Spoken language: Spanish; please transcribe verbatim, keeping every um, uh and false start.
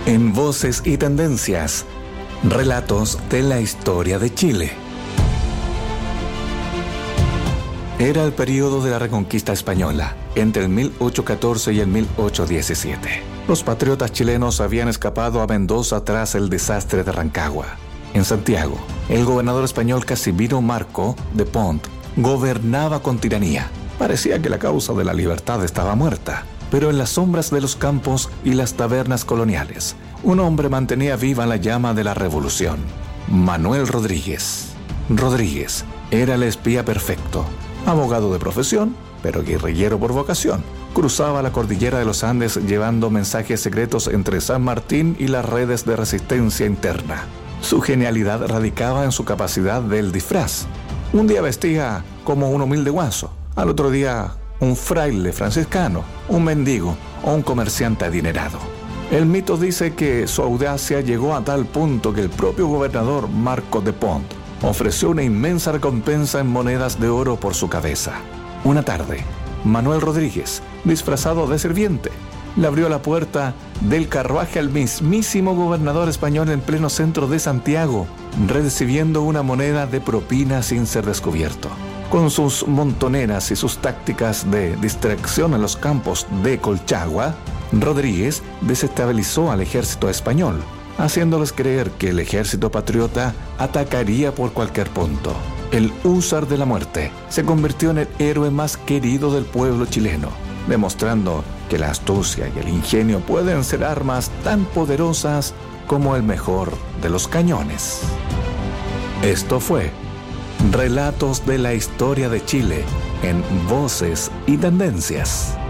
En Voces y Tendencias, relatos de la historia de Chile. Era el período de la Reconquista Española, entre el mil ochocientos catorce y el mil ochocientos diecisiete. Los patriotas chilenos habían escapado a Mendoza tras el desastre de Rancagua. En Santiago, el gobernador español Casimiro Marco de Pont gobernaba con tiranía. Parecía que la causa de la libertad estaba muerta, pero en las sombras de los campos y las tabernas coloniales, un hombre mantenía viva la llama de la revolución: Manuel Rodríguez. Rodríguez era el espía perfecto, abogado de profesión, pero guerrillero por vocación. Cruzaba la cordillera de los Andes llevando mensajes secretos entre San Martín y las redes de resistencia interna. Su genialidad radicaba en su capacidad del disfraz. Un día vestía como un humilde guaso, al otro día un fraile franciscano, un mendigo o un comerciante adinerado. El mito dice que su audacia llegó a tal punto que el propio gobernador Marco de Pont ofreció una inmensa recompensa en monedas de oro por su cabeza. Una tarde, Manuel Rodríguez, disfrazado de sirviente, le abrió la puerta del carruaje al mismísimo gobernador español en pleno centro de Santiago, recibiendo una moneda de propina sin ser descubierto. Con sus montoneras y sus tácticas de distracción en los campos de Colchagua, Rodríguez desestabilizó al ejército español, haciéndoles creer que el ejército patriota atacaría por cualquier punto. El húsar de la muerte se convirtió en el héroe más querido del pueblo chileno, demostrando que la astucia y el ingenio pueden ser armas tan poderosas como el mejor de los cañones. Esto fue Relatos de la Historia de Chile en Voces y Tendencias.